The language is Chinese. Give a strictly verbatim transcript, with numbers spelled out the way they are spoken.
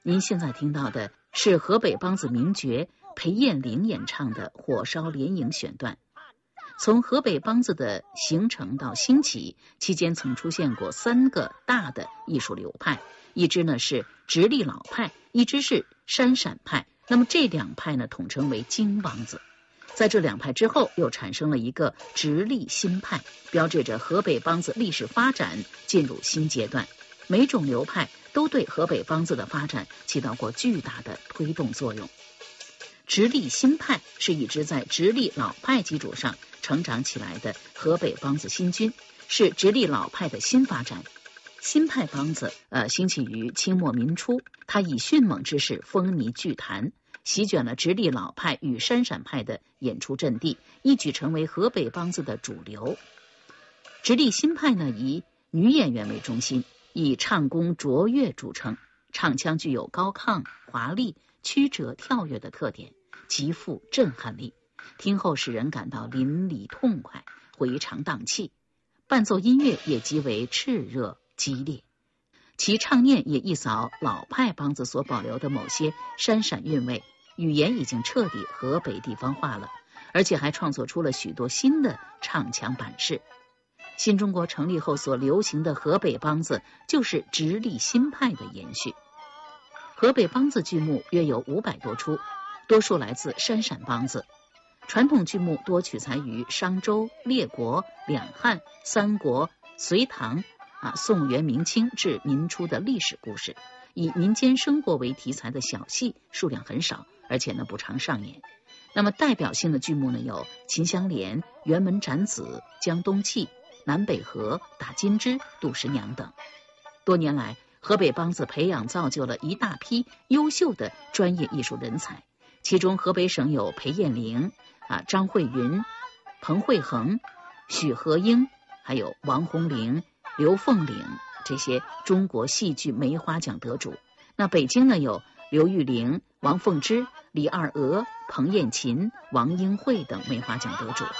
您现在听到的是河北梆子名角裴艳玲演唱的《火烧连营》选段。从河北梆子的形成到兴起期间，曾出现过三个大的艺术流派，一支呢是直隶老派，一支是山陕派。那么这两派呢统称为京梆子。在这两派之后，又产生了一个直隶新派，标志着河北梆子历史发展进入新阶段。每种流派都对河北梆子的发展起到过巨大的推动作用。直隶新派是一支在直隶老派基础上成长起来的河北梆子新军，是直隶老派的新发展。新派梆子呃兴起于清末民初，它以迅猛之势风靡剧坛，席卷了直隶老派与山陕派的演出阵地，一举成为河北梆子的主流。直隶新派呢，以女演员为中心，以唱功卓越著称，唱腔具有高亢、华丽、曲折、跳跃的特点，极富震撼力，听后使人感到淋漓痛快，回肠荡气。伴奏音乐也极为炽热激烈，其唱念也一扫老派梆子所保留的某些山陕韵味，语言已经彻底河北地方化了，而且还创作出了许多新的唱腔版式。新中国成立后所流行的河北梆子就是直隶新派的延续。河北梆子剧目约有五百多出，多数来自山陕梆子。传统剧目多取材于商周、列国、两汉、三国、隋唐、啊宋元明清至民初的历史故事，以民间生活为题材的小戏数量很少，而且呢不常上演。那么代表性的剧目呢有秦香莲、辕门斩子、江东气、南北河、打金枝、杜十娘等。多年来，河北梆子培养造就了一大批优秀的专业艺术人才，其中河北省有裴艳玲、啊张慧云、彭慧恒、许和英，还有王红玲、刘凤岭这些中国戏剧梅花奖得主。那北京呢有刘玉玲、王凤芝、李二娥、彭艳琴、王英慧等梅花奖得主。